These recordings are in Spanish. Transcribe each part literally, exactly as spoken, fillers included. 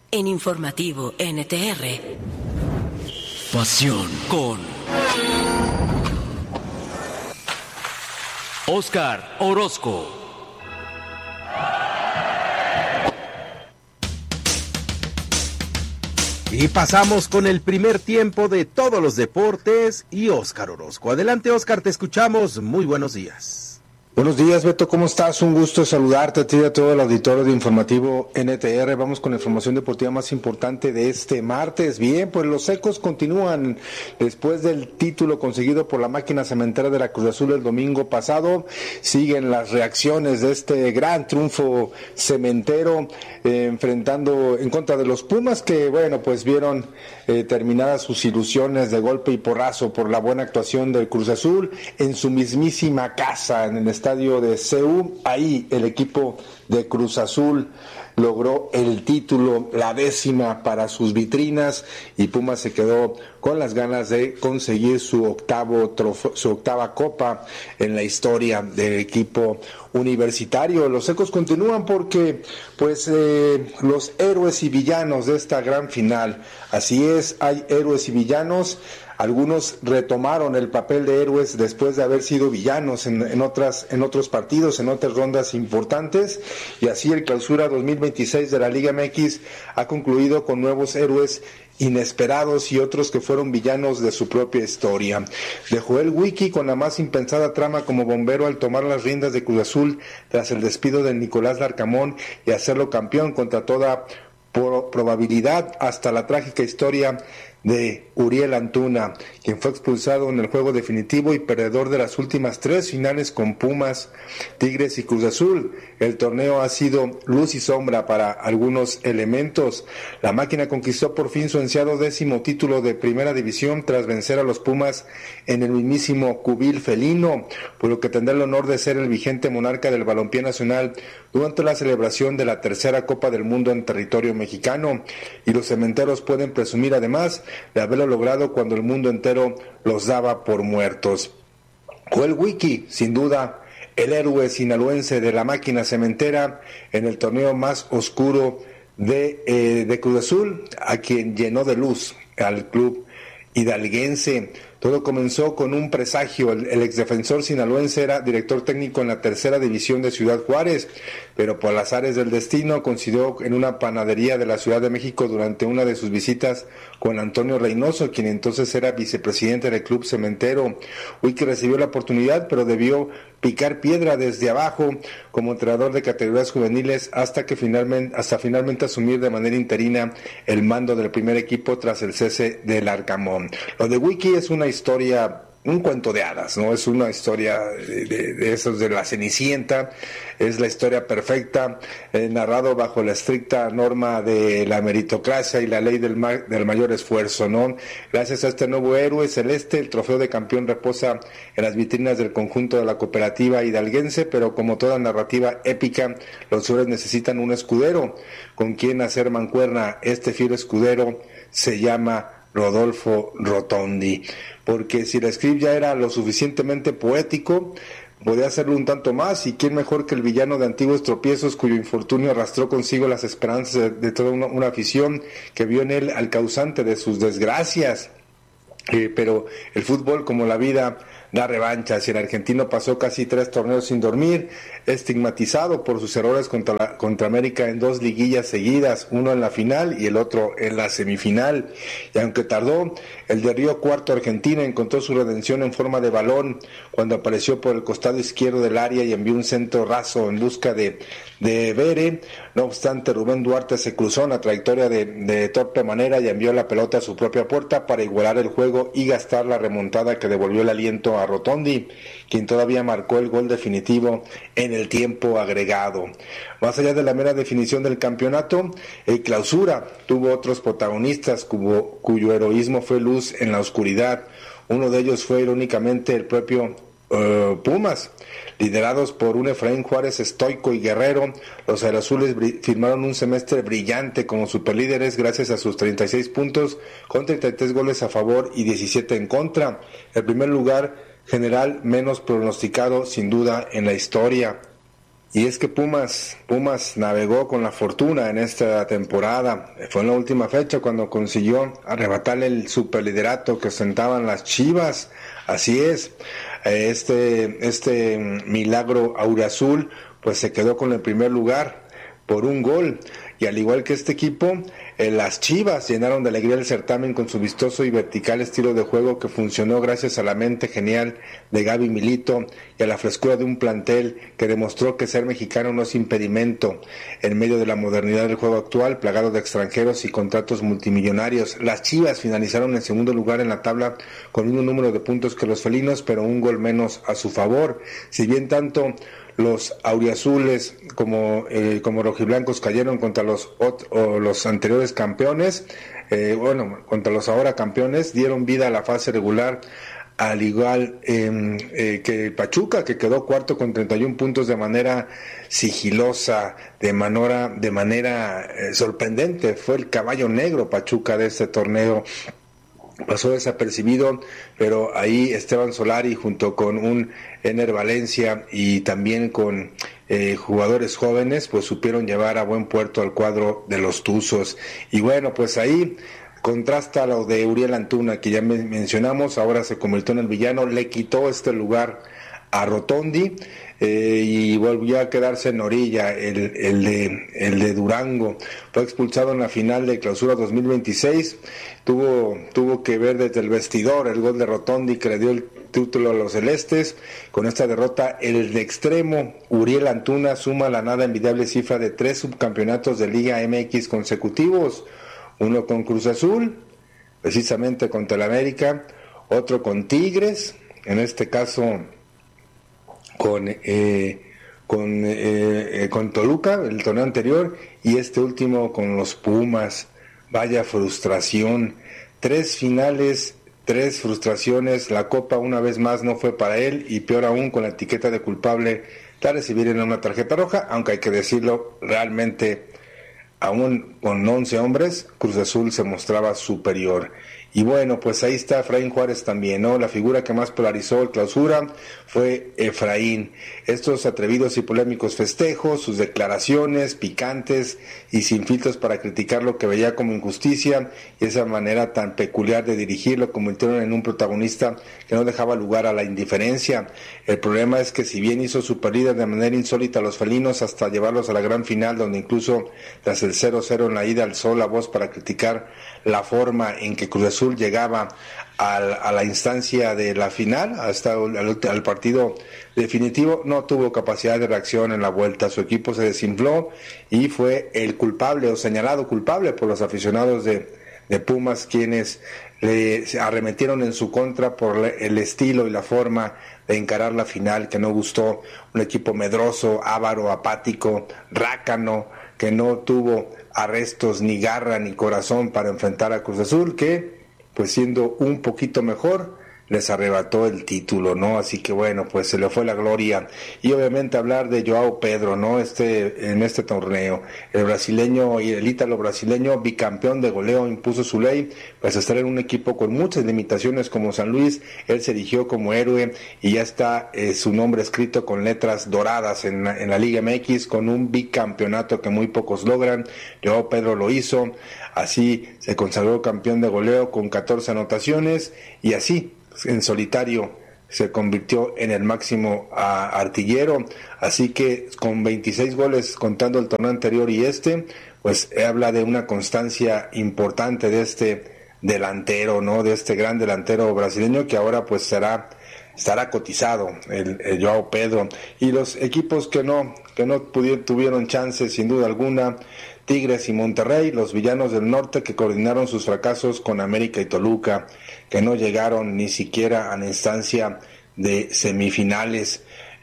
En Informativo N T R. Pasión con Óscar Orozco. Y pasamos con el primer tiempo de todos los deportes y Óscar Orozco. Adelante, Óscar, te escuchamos. Muy buenos días. Buenos días, Beto, ¿cómo estás? Un gusto saludarte a ti y a todo el auditorio de Informativo N T R. Vamos con la información deportiva más importante de este martes. Bien, pues los Ecos continúan después del título conseguido por la máquina cementera de la Cruz Azul el domingo pasado. Siguen las reacciones de este gran triunfo cementero, eh, enfrentando en contra de los Pumas, que bueno, pues vieron eh, terminadas sus ilusiones de golpe y porrazo por la buena actuación del Cruz Azul en su mismísima casa, en el estadio de C U. Ahí el equipo de Cruz Azul logró el título, la décima para sus vitrinas, y Pumas se quedó con las ganas de conseguir su octavo trofeo, su octava copa en la historia del equipo universitario. Los Ecos continúan porque pues eh, los héroes y villanos de esta gran final, así es, hay héroes y villanos. Algunos retomaron el papel de héroes después de haber sido villanos en, en otras en otros partidos, en otras rondas importantes, y así el Clausura dos mil veintiséis de la Liga M X ha concluido con nuevos héroes inesperados y otros que fueron villanos de su propia historia. Dejó el Wiki con la más impensada trama como bombero al tomar las riendas de Cruz Azul tras el despido de Nicolás Larcamón y hacerlo campeón contra toda por probabilidad, hasta la trágica historia de Uriel Antuna, quien fue expulsado en el juego definitivo y perdedor de las últimas tres finales con Pumas, Tigres y Cruz Azul. El torneo ha sido luz y sombra para algunos elementos. La máquina conquistó por fin su ansiado décimo título de primera división tras vencer a los Pumas en el mismísimo cubil felino, por lo que tendrá el honor de ser el vigente monarca del balompié nacional durante la celebración de la tercera Copa del Mundo en territorio mexicano. Y los cementeros pueden presumir además de haberlo logrado cuando el mundo entero los daba por muertos. Joel Wiki, sin duda, el héroe sinaloense de la máquina cementera en el torneo más oscuro de, eh, de Cruz Azul, a quien llenó de luz al club hidalguense. Todo comenzó con un presagio. El, el exdefensor sinaloense era director técnico en la tercera división de Ciudad Juárez, pero por azares del destino coincidió en una panadería de la Ciudad de México durante una de sus visitas con Antonio Reynoso, quien entonces era vicepresidente del club cementero. Wiki recibió la oportunidad, pero debió picar piedra desde abajo como entrenador de categorías juveniles hasta que finalmente, hasta finalmente asumir de manera interina el mando del primer equipo tras el cese del Arcamón. Lo de Wiki es una historia, un cuento de hadas, ¿no? Es una historia de, de, de esos de la Cenicienta, es la historia perfecta, eh, narrado bajo la estricta norma de la meritocracia y la ley del, ma- del mayor esfuerzo, ¿no? Gracias a este nuevo héroe celeste, el trofeo de campeón reposa en las vitrinas del conjunto de la cooperativa hidalguense, pero como toda narrativa épica, los héroes necesitan un escudero con quien hacer mancuerna. Este fiel escudero se llama Rodolfo Rotondi, porque si el script ya era lo suficientemente poético, podía hacerlo un tanto más, y quién mejor que el villano de antiguos tropiezos cuyo infortunio arrastró consigo las esperanzas de, de toda una, una afición que vio en él al causante de sus desgracias. Eh, pero el fútbol, como la vida, da revanchas, y el argentino pasó casi tres torneos sin dormir, estigmatizado por sus errores contra, la, contra América en dos liguillas seguidas, uno en la final y el otro en la semifinal. Y aunque tardó, el de Río Cuarto argentino encontró su redención en forma de balón cuando apareció por el costado izquierdo del área y envió un centro raso en busca de, de Bere. No obstante, Rubén Duarte se cruzó en la trayectoria de, de torpe manera y envió la pelota a su propia puerta para igualar el juego y gastar la remontada que devolvió el aliento a Rotondi, quien todavía marcó el gol definitivo en el tiempo agregado. Más allá de la mera definición del campeonato, el Clausura tuvo otros protagonistas cuyo, cuyo heroísmo fue luz en la oscuridad. Uno de ellos fue irónicamente el propio uh, Pumas. Liderados por un Efraín Juárez estoico y guerrero, los azules br- firmaron un semestre brillante como superlíderes gracias a sus treinta y seis puntos, con treinta y tres goles a favor y diecisiete en contra. El primer lugar general menos pronosticado sin duda en la historia. Y es que Pumas, Pumas navegó con la fortuna en esta temporada. Fue en la última fecha cuando consiguió arrebatarle el superliderato que ostentaban las Chivas. Así es, este, este milagro auriazul pues se quedó con el primer lugar por un gol. Y al igual que este equipo, eh, las Chivas llenaron de alegría el certamen con su vistoso y vertical estilo de juego que funcionó gracias a la mente genial de Gaby Milito y a la frescura de un plantel que demostró que ser mexicano no es impedimento en medio de la modernidad del juego actual, plagado de extranjeros y contratos multimillonarios. Las Chivas finalizaron en segundo lugar en la tabla con un mismo número de puntos que los felinos, pero un gol menos a su favor. Si bien tanto los auriazules como eh, como rojiblancos cayeron contra los ot- o los anteriores campeones, eh, bueno, contra los ahora campeones, dieron vida a la fase regular, al igual eh, eh, que Pachuca, que quedó cuarto con treinta y un puntos de manera sigilosa, de manera, de manera eh, sorprendente. Fue el caballo negro Pachuca de este torneo. Pasó desapercibido, pero ahí Esteban Solari junto con un Ener Valencia y también con eh, jugadores jóvenes pues supieron llevar a buen puerto al cuadro de los Tuzos. Y bueno, pues ahí contrasta lo de Uriel Antuna, que ya mencionamos, ahora se convirtió en el villano, le quitó este lugar a Rotondi eh, y volvió a quedarse en orilla el, el, de, el de Durango. Fue expulsado en la final de Clausura dos mil veintiséis, tuvo, tuvo que ver desde el vestidor el gol de Rotondi que le dio el título a los celestes. Con esta derrota el de extremo Uriel Antuna suma la nada envidiable cifra de tres subcampeonatos de Liga M X consecutivos, uno con Cruz Azul, precisamente contra el América, otro con Tigres, en este caso con eh, con, eh, eh, con Toluca, el torneo anterior, y este último con los Pumas. Vaya frustración, tres finales, tres frustraciones, la copa una vez más no fue para él, y peor aún con la etiqueta de culpable de recibir en una tarjeta roja, aunque hay que decirlo, realmente aún con once hombres, Cruz Azul se mostraba superior. Y bueno, pues ahí está Efraín Juárez también, ¿no? La figura que más polarizó el Clausura fue Efraín. Estos atrevidos y polémicos festejos, sus declaraciones picantes y sin filtros para criticar lo que veía como injusticia, y esa manera tan peculiar de dirigir lo convirtieron en un protagonista que no dejaba lugar a la indiferencia. El problema es que si bien hizo superar de manera insólita a los felinos hasta llevarlos a la gran final, donde incluso tras el cero cero en la ida alzó la voz para criticar la forma en que Cruz Azul llegaba al, a la instancia de la final, hasta al, al partido definitivo, no tuvo capacidad de reacción en la vuelta. Su equipo se desinfló y fue el culpable o señalado culpable por los aficionados de, de Pumas, quienes le arremetieron en su contra por el estilo y la forma de encarar la final, que no gustó. Un equipo medroso, avaro, apático, rácano, que no tuvo arrestos, ni garra, ni corazón para enfrentar a Cruz Azul, que pues siendo un poquito mejor les arrebató el título, ¿no? Así que bueno, pues se le fue la gloria. Y obviamente hablar de Joao Pedro, ¿no? Este, en este torneo, el brasileño y el ítalo brasileño, bicampeón de goleo, impuso su ley, pues estar en un equipo con muchas limitaciones como San Luis, él se erigió como héroe y ya está eh, su nombre escrito con letras doradas en la, en la Liga M X, con un bicampeonato que muy pocos logran. Joao Pedro lo hizo, así se consagró campeón de goleo con catorce anotaciones, y así en solitario se convirtió en el máximo a, artillero. Así que con veintiséis goles contando el torneo anterior y este, pues habla de una constancia importante de este delantero, ¿no? De este gran delantero brasileño, que ahora pues será estará cotizado el, el Joao Pedro. Y los equipos que no que no pudieron, tuvieron chance sin duda alguna, Tigres y Monterrey, los villanos del norte, que coordinaron sus fracasos con América y Toluca, que no llegaron ni siquiera a la instancia de semifinales.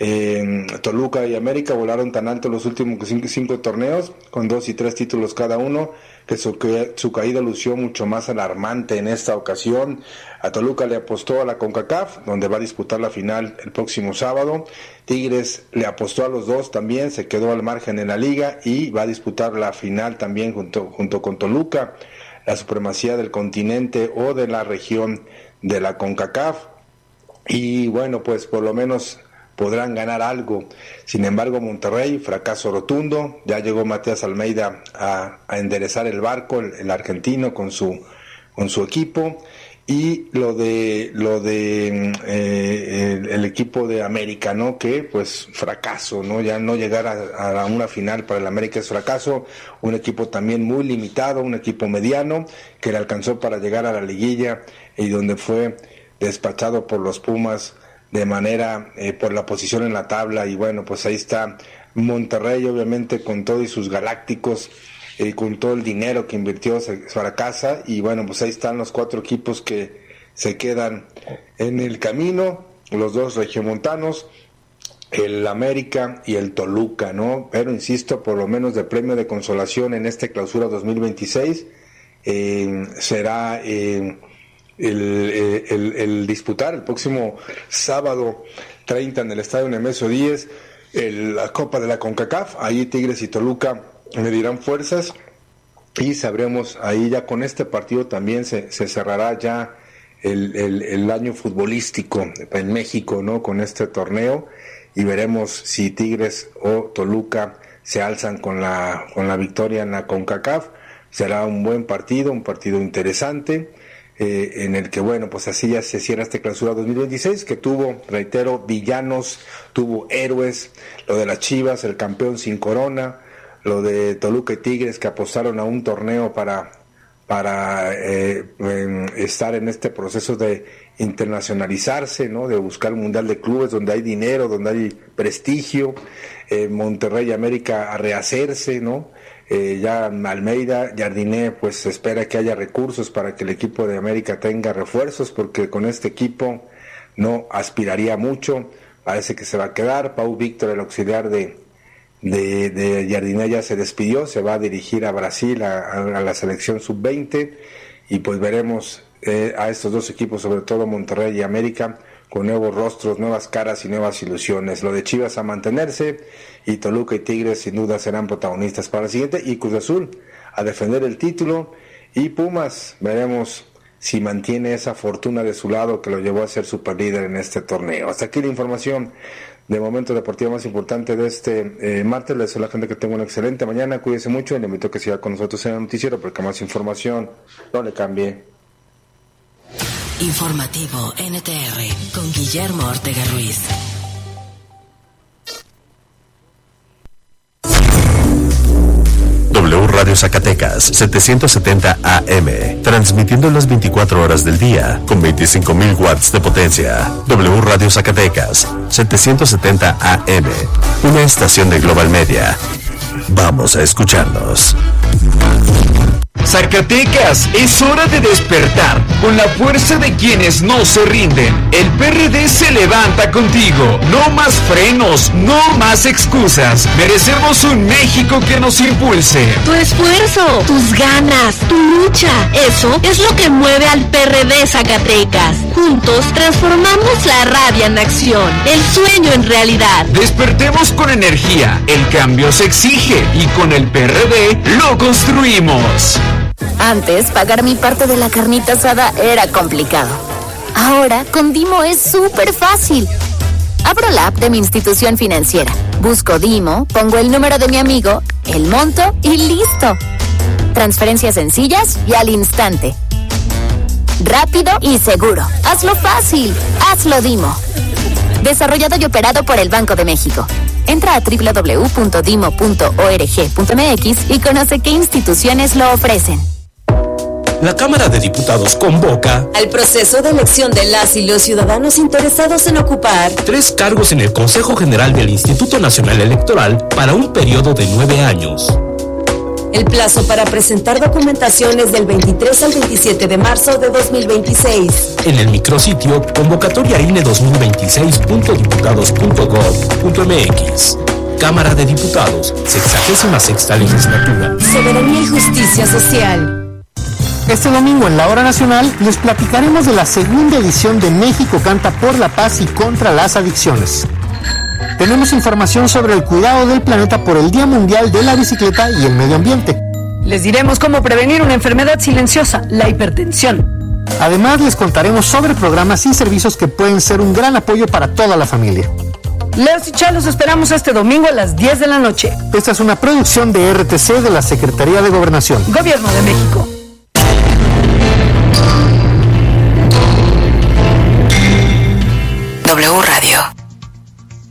Eh, Toluca y América volaron tan alto los últimos cinco, cinco torneos, con dos y tres títulos cada uno, que su, que su caída lució mucho más alarmante en esta ocasión. A Toluca le apostó a la CONCACAF, donde va a disputar la final el próximo sábado. Tigres le apostó a los dos también, se quedó al margen en la liga y va a disputar la final también junto, junto con Toluca, la supremacía del continente o de la región de la CONCACAF. Y bueno, pues por lo menos podrán ganar algo. Sin embargo, Monterrey, fracaso rotundo. Ya llegó Matías Almeida a, a enderezar el barco, el, el argentino, con su, con su equipo. Y lo de lo de eh, el, el equipo de América, ¿no? Que pues fracaso, ¿no? Ya no llegar a, a una final para el América es fracaso. Un equipo también muy limitado, un equipo mediano que le alcanzó para llegar a la liguilla y donde fue despachado por los Pumas de manera eh, por la posición en la tabla. Y bueno, pues ahí está Monterrey, obviamente con todo y sus galácticos. Eh, con todo el dinero que invirtió se fracasa, y bueno, pues ahí están los cuatro equipos que se quedan en el camino, los dos regiomontanos, el América y el Toluca, ¿no? Pero insisto, por lo menos de premio de consolación en este clausura dos mil veintiséis eh, será eh, el, el, el disputar el próximo sábado treinta en el estadio Nemesio Díez el, la Copa de la CONCACAF. Ahí Tigres y Toluca medirán fuerzas y sabremos ahí ya con este partido también se, se cerrará ya el, el, el año futbolístico en México, ¿no? Con este torneo, y veremos si Tigres o Toluca se alzan con la con la victoria en la CONCACAF. Será un buen partido, un partido interesante, eh, en el que bueno, pues así ya se cierra este clausura dos mil veintiséis, que tuvo, reitero, villanos, tuvo héroes, lo de las Chivas, el campeón sin corona, lo de Toluca y Tigres, que apostaron a un torneo para, para eh, eh, estar en este proceso de internacionalizarse, ¿no? De buscar un mundial de clubes donde hay dinero, donde hay prestigio. eh, Monterrey y América a rehacerse, ¿no? Eh, ya Almeida, Jardiné, pues espera que haya recursos para que el equipo de América tenga refuerzos, porque con este equipo no aspiraría mucho. Parece que se va a quedar. Pau Víctor, el auxiliar de de, de Jardiné, ya se despidió, se va a dirigir a Brasil, a, a la selección sub veinte, y pues veremos eh, a estos dos equipos, sobre todo Monterrey y América, con nuevos rostros, nuevas caras y nuevas ilusiones. Lo de Chivas a mantenerse, y Toluca y Tigres sin duda serán protagonistas para el siguiente, y Cruz Azul a defender el título, y Pumas veremos si mantiene esa fortuna de su lado que lo llevó a ser superlíder en este torneo. Hasta aquí la información de momento deportivo más importante de este eh, martes. Les deseo a la gente que tenga una excelente mañana, cuídese mucho, y le invito a que siga con nosotros en el noticiero, porque más información no le cambie. Informativo N T R con Guillermo Ortega Ruiz. W Radio Zacatecas, setecientos setenta A M, transmitiendo las veinticuatro horas del día, con veinticinco mil watts de potencia. W Radio Zacatecas, setecientos setenta A M, una estación de Global Media. Vamos a escucharnos. Zacatecas, es hora de despertar con la fuerza de quienes no se rinden. El P R D se levanta contigo. No más frenos, no más excusas. Merecemos un México que nos impulse. Tu esfuerzo, tus ganas, tu lucha, eso es lo que mueve al P R D Zacatecas. Juntos transformamos la rabia en acción, el sueño en realidad. Despertemos con energía. El cambio se exige y con el P R D lo construimos. Antes, pagar mi parte de la carnita asada era complicado. Ahora, con Dimo es súper fácil. Abro la app de mi institución financiera, busco Dimo, pongo el número de mi amigo, el monto y listo. Transferencias sencillas y al instante. Rápido y seguro. Hazlo fácil. Hazlo Dimo. Desarrollado y operado por el Banco de México. Entra a doble u doble u doble u punto dimo punto org punto m x y conoce qué instituciones lo ofrecen. La Cámara de Diputados convoca al proceso de elección de las y los ciudadanos interesados en ocupar tres cargos en el Consejo General del Instituto Nacional Electoral para un periodo de nueve años. El plazo para presentar documentación es del veintitrés al veintisiete de marzo de dos mil veintiséis. En el micrositio convocatoria I N E dos mil veintiséis punto diputados punto gob punto m x. Cámara de Diputados, sexagésima sexta legislatura. Soberanía y justicia social. Este domingo en la Hora Nacional les platicaremos de la segunda edición de México Canta por la Paz y contra las Adicciones. Tenemos información sobre el cuidado del planeta por el Día Mundial de la Bicicleta y el Medio Ambiente. Les diremos cómo prevenir una enfermedad silenciosa, la hipertensión. Además, les contaremos sobre programas y servicios que pueden ser un gran apoyo para toda la familia. Leos y Chá, los esperamos este domingo a las diez de la noche. Esta es una producción de R T C de la Secretaría de Gobernación. Gobierno de México. W Radio.